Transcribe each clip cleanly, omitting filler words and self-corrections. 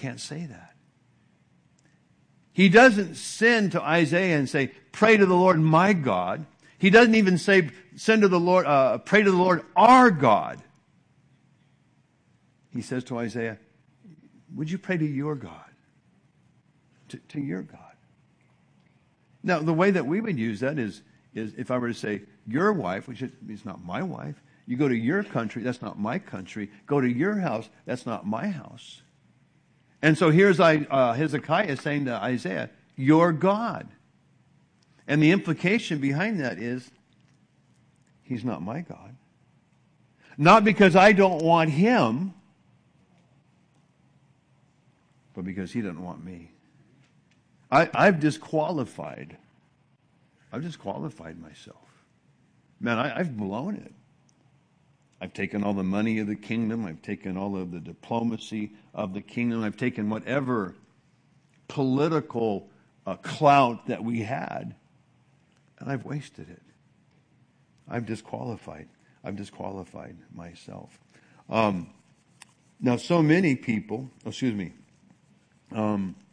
can't say that. He doesn't send to Isaiah and say, pray to the Lord my God. He doesn't even say, pray to the Lord our God. He says to Isaiah, would you pray to your God? To your God. Now, the way that we would use that is if I were to say, your wife, which is not my wife, you go to your country, that's not my country. Go to your house, that's not my house. And so here's Hezekiah saying to Isaiah, your God. And the implication behind that is, he's not my God. Not because I don't want him, but because he doesn't want me. I've disqualified myself. Man, I've blown it. I've taken all the money of the kingdom. I've taken all of the diplomacy of the kingdom. I've taken whatever political clout that we had, and I've wasted it. I've disqualified myself. Now, so many people, and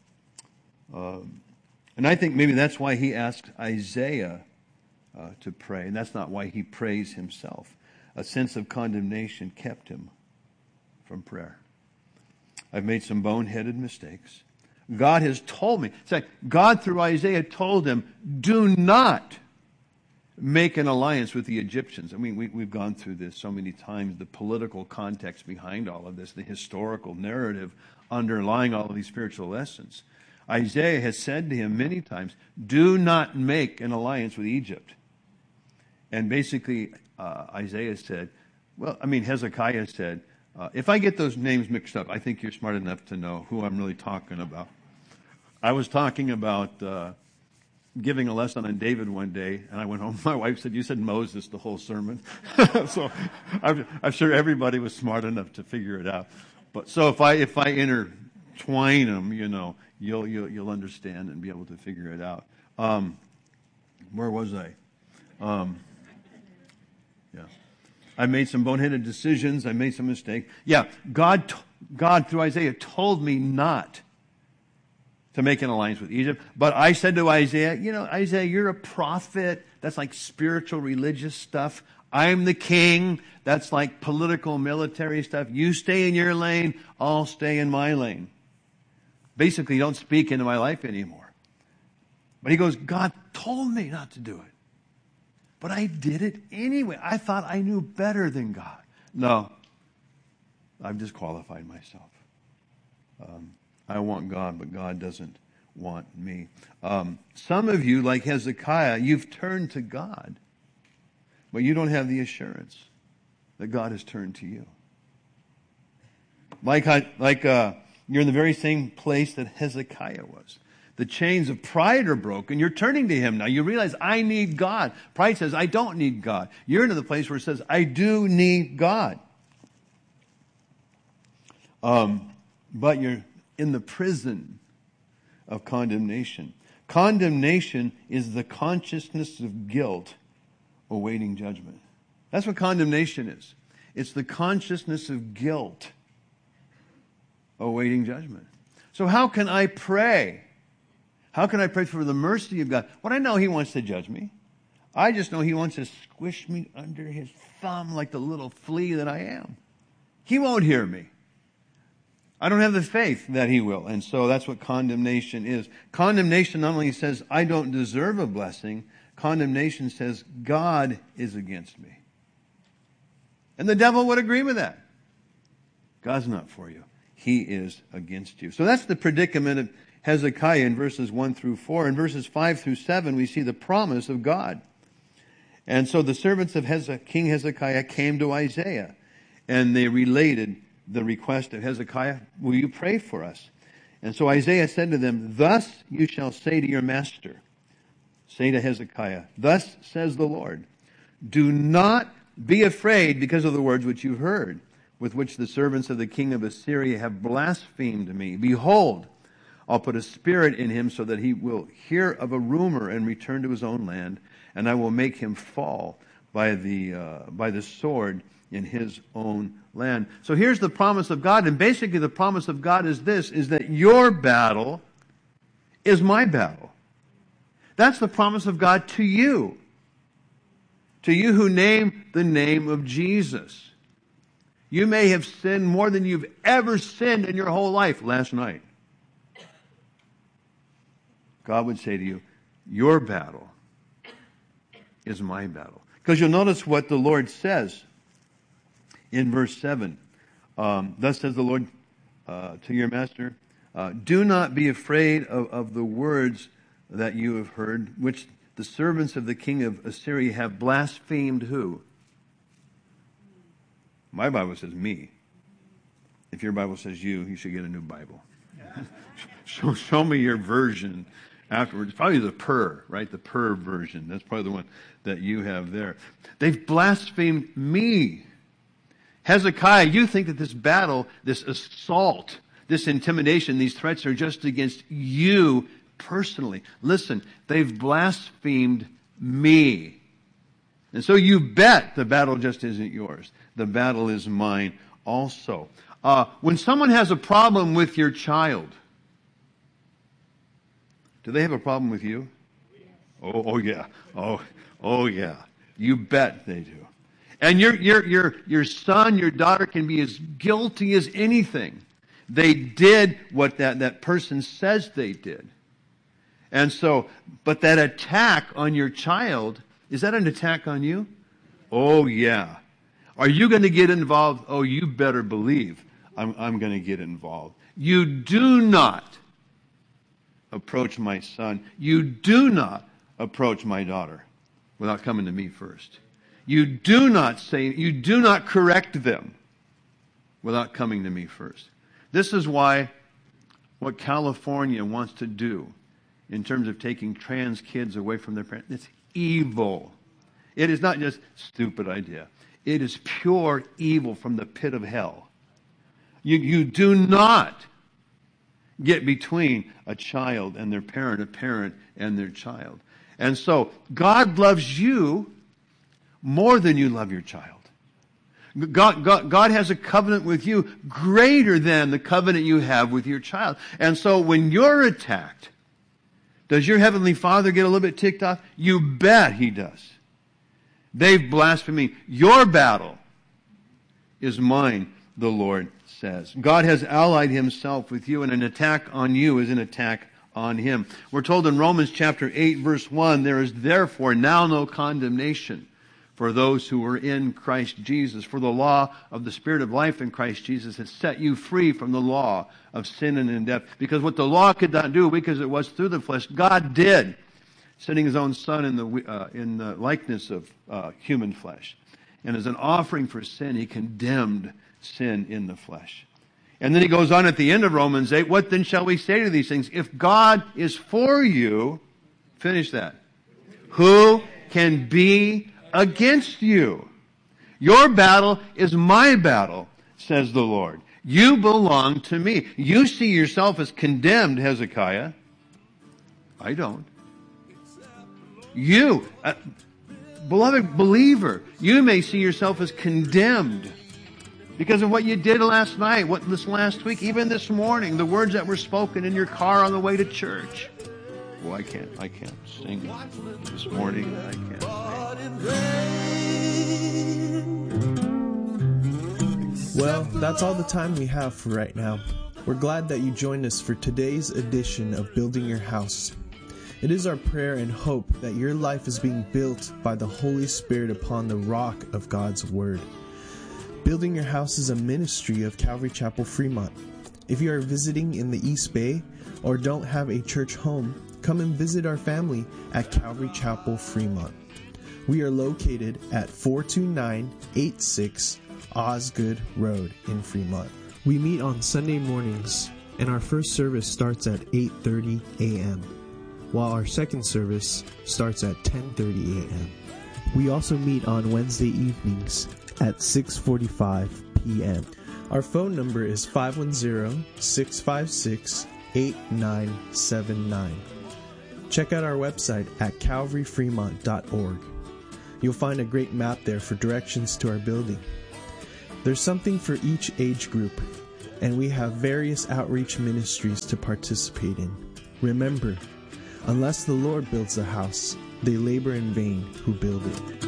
I think maybe that's why he asked Isaiah to pray, and that's not why he prays himself. A sense of condemnation kept him from prayer. I've made some boneheaded mistakes. God has told me. It's like God through Isaiah told him, do not make an alliance with the Egyptians. I mean, we've gone through this so many times, the political context behind all of this, the historical narrative underlying all of these spiritual lessons. Isaiah has said to him many times, do not make an alliance with Egypt. And basically, Hezekiah said, if I get those names mixed up, I think you're smart enough to know who I'm really talking about. I was talking about giving a lesson on David one day, and I went home. My wife said, you said Moses the whole sermon. So I'm sure everybody was smart enough to figure it out. But so if I intertwine them, you'll understand and be able to figure it out. Where was I? Yeah. I made some boneheaded decisions. I made some mistakes. Yeah, God through Isaiah told me not to make an alliance with Egypt. But I said to Isaiah, Isaiah, you're a prophet. That's like spiritual, religious stuff. I'm the king. That's like political, military stuff. You stay in your lane. I'll stay in my lane. Basically, don't speak into my life anymore. But he goes, God told me not to do it. But I did it anyway. I thought I knew better than God. No, I've disqualified myself. I want God, but God doesn't want me. Some of you, like Hezekiah, you've turned to God, but you don't have the assurance that God has turned to you. Like you're in the very same place that Hezekiah was. The chains of pride are broken. You're turning to him now. You realize, I need God. Pride says, I don't need God. You're into the place where it says, I do need God. But you're in the prison of condemnation. Condemnation is the consciousness of guilt awaiting judgment. That's what condemnation is. It's the consciousness of guilt awaiting judgment. So how can I pray? How can I pray for the mercy of God? Well, I know he wants to judge me. I just know he wants to squish me under his thumb like the little flea that I am. He won't hear me. I don't have the faith that he will. And so that's what condemnation is. Condemnation not only says, I don't deserve a blessing. Condemnation says, God is against me. And the devil would agree with that. God's not for you. He is against you. So that's the predicament of Hezekiah in verses 1 through 4. In verses 5 through 7, we see the promise of God. And so the servants of King Hezekiah came to Isaiah, and they related the request of Hezekiah, will you pray for us? And so Isaiah said to them, thus you shall say to your master, say to Hezekiah, thus says the Lord, do not be afraid because of the words which you've heard, with which the servants of the king of Assyria have blasphemed me. Behold, I'll put a spirit in him so that he will hear of a rumor and return to his own land, and I will make him fall by the sword in his own land. So here's the promise of God, and basically the promise of God is this, is that your battle is my battle. That's the promise of God to you who name the name of Jesus. You may have sinned more than you've ever sinned in your whole life last night. God would say to you, your battle is my battle. Because you'll notice what the Lord says in verse 7. Thus says the Lord to your master, do not be afraid of the words that you have heard, which the servants of the king of Assyria have blasphemed who? My Bible says me. If your Bible says you should get a new Bible. Show me your version afterwards. Probably the PER, right? The PER version. That's probably the one that you have there. They've blasphemed me. Hezekiah, you think that this battle, this assault, this intimidation, these threats are just against you personally. Listen, they've blasphemed me. And so you bet the battle just isn't yours. The battle is mine also. When someone has a problem with your child, do they have a problem with you? Oh yeah. Oh yeah. You bet they do. And your son, your daughter can be as guilty as anything. They did what that person says they did. And so, but that attack on your child, is that an attack on you? Oh yeah. Are you going to get involved? Oh, you better believe I'm going to get involved. You do not approach my son. You do not approach my daughter without coming to me first. You do not correct them without coming to me first. This is why what California wants to do in terms of taking trans kids away from their parents, it's evil. It is not just a stupid idea. It is pure evil from the pit of hell. You do not get between a child and their parent, a parent and their child. And so God loves you more than you love your child. God has a covenant with you greater than the covenant you have with your child. And so when you're attacked, does your Heavenly Father get a little bit ticked off? You bet He does. They've blasphemed me. Your battle is mine, the Lord says. God has allied Himself with you, and an attack on you is an attack on Him. We're told in Romans chapter 8, verse 1, there is therefore now no condemnation for those who are in Christ Jesus. For the law of the Spirit of life in Christ Jesus has set you free from the law of sin and in death. Because what the law could not do, because it was through the flesh, God did, sending His own Son in the likeness of human flesh. And as an offering for sin, He condemned sin in the flesh. And then He goes on at the end of Romans 8, what then shall we say to these things? If God is for you, finish that. Who can be against you? Your battle is my battle, says the Lord. You belong to me. You see yourself as condemned, Hezekiah. I don't. You, beloved believer, you may see yourself as condemned because of what you did last night, this last week, even this morning, the words that were spoken in your car on the way to church. Well, I can't sing this morning. I can't sing. Well, that's all the time we have for right now. We're glad that you joined us for today's edition of Building Your House. It is our prayer and hope that your life is being built by the Holy Spirit upon the rock of God's Word. Building Your House is a ministry of Calvary Chapel, Fremont. If you are visiting in the East Bay or don't have a church home, come and visit our family at Calvary Chapel, Fremont. We are located at 42986 Osgood Road in Fremont. We meet on Sunday mornings, and our first service starts at 8:30 a.m., while our second service starts at 10:30 a.m. We also meet on Wednesday evenings at 6:45 p.m. Our phone number is 510-656-8979. Check out our website at calvaryfremont.org. You'll find a great map there for directions to our building. There's something for each age group, and we have various outreach ministries to participate in. Remember, unless the Lord builds a house, they labor in vain who build it.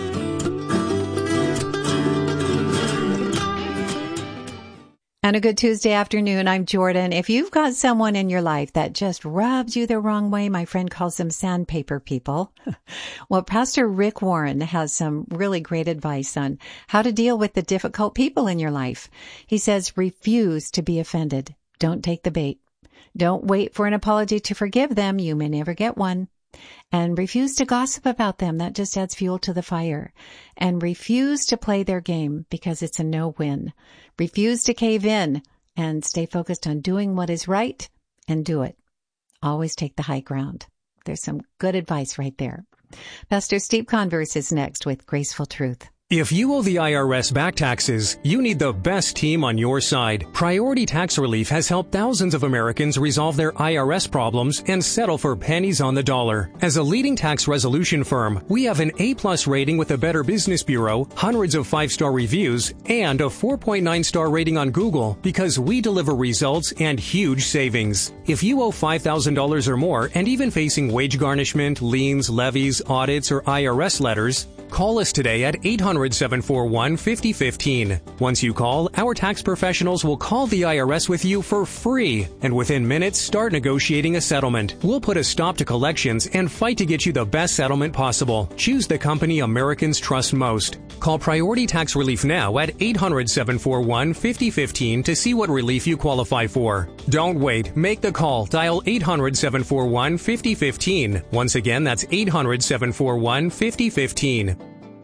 And a good Tuesday afternoon. I'm Jordan. If you've got someone in your life that just rubs you the wrong way, my friend calls them sandpaper people. Well, Pastor Rick Warren has some really great advice on how to deal with the difficult people in your life. He says, refuse to be offended. Don't take the bait. Don't wait for an apology to forgive them. You may never get one. And refuse to gossip about them. That just adds fuel to the fire. And refuse to play their game because it's a no-win. Refuse to cave in and stay focused on doing what is right and do it. Always take the high ground. There's some good advice right there. Pastor Steve Converse is next with Graceful Truth. If you owe the IRS back taxes, you need the best team on your side. Priority Tax Relief has helped thousands of Americans resolve their IRS problems and settle for pennies on the dollar. As a leading tax resolution firm, we have an A+ rating with the Better Business Bureau, hundreds of 5-star reviews, and a 4.9-star rating on Google because we deliver results and huge savings. If you owe $5,000 or more and even facing wage garnishment, liens, levies, audits, or IRS letters, call us today at 800-741-5015. Once you call, our tax professionals will call the IRS with you for free, and within minutes, start negotiating a settlement. We'll put a stop to collections and fight to get you the best settlement possible. Choose the company Americans trust most. Call Priority Tax Relief now at 800-741-5015 to see what relief you qualify for. Don't wait. Make the call. Dial 800-741-5015. Once again, that's 800-741-5015.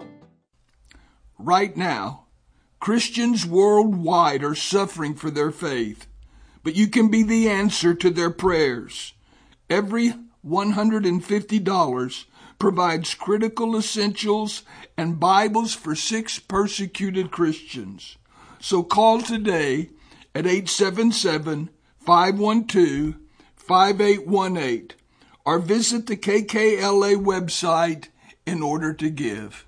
Right now, Christians worldwide are suffering for their faith, but you can be the answer to their prayers. Every $150 provides critical essentials and Bibles for 6 persecuted Christians. So call today at 877-512-5818 or visit the KKLA website in order to give.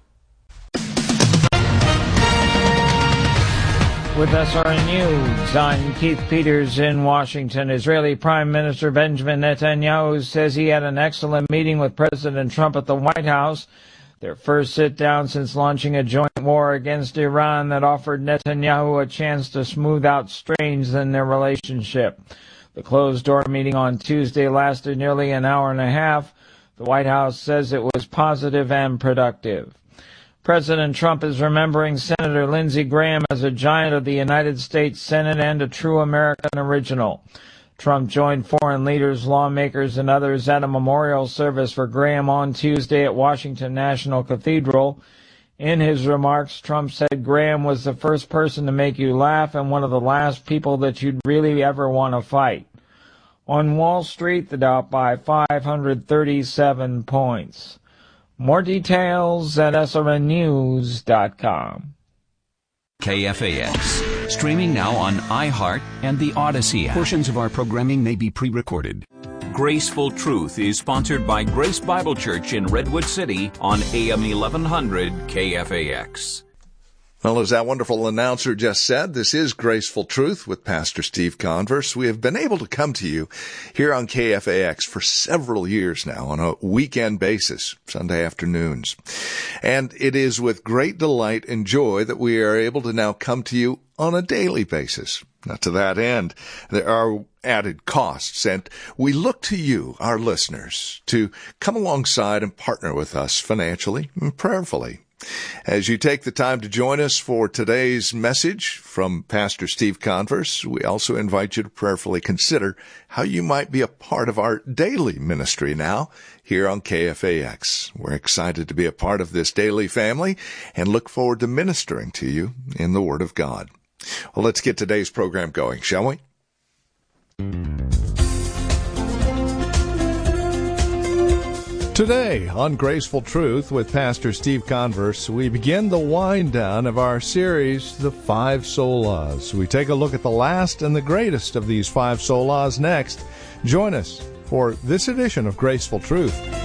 With SRN News, I'm Keith Peters in Washington. Israeli Prime Minister Benjamin Netanyahu says he had an excellent meeting with President Trump at the White House, their first sit-down since launching a joint war against Iran that offered Netanyahu a chance to smooth out strains in their relationship. The closed-door meeting on Tuesday lasted nearly an hour and a half. The White House says it was positive and productive. President Trump is remembering Senator Lindsey Graham as a giant of the United States Senate and a true American original. Trump joined foreign leaders, lawmakers, and others at a memorial service for Graham on Tuesday at Washington National Cathedral. In his remarks, Trump said Graham was the first person to make you laugh and one of the last people that you'd really ever want to fight. On Wall Street, the Dow by 537 points. More details at srnnews.com. KFAX, streaming now on iHeart and the Odyssey app. Portions of our programming may be pre-recorded. Graceful Truth is sponsored by Grace Bible Church in Redwood City on AM 1100 KFAX. Well, as that wonderful announcer just said, this is Graceful Truth with Pastor Steve Converse. We have been able to come to you here on KFAX for several years now on a weekend basis, Sunday afternoons. And it is with great delight and joy that we are able to now come to you on a daily basis. Now, to that end, there are added costs, and we look to you, our listeners, to come alongside and partner with us financially and prayerfully. As you take the time to join us for today's message from Pastor Steve Converse, we also invite you to prayerfully consider how you might be a part of our daily ministry now here on KFAX. We're excited to be a part of this daily family and look forward to ministering to you in the Word of God. Well, let's get today's program going, shall we? Today on Graceful Truth with Pastor Steve Converse, we begin the wind down of our series, The 5 Solas. We take a look at the last and the greatest of these 5 solas next. Join us for this edition of Graceful Truth.